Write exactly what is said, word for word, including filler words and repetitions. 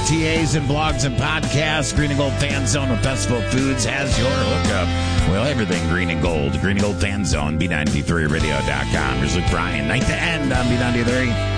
O T As and blogs and podcasts. Green and Gold Fan Zone with Festival Foods has your hookup. Well, everything Green and Gold. Green and Gold Fan Zone, B ninety-three radio dot com. Here's Luke Bryan. Night to end on B ninety-three.